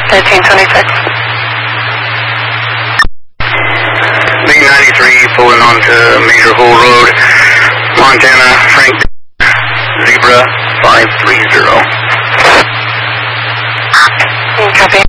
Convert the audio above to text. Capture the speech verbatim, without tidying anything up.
thirteen twenty-six. B ninety-three pulling onto Major Hole Road, Montana, Frank, Zebra five three zero. Copy.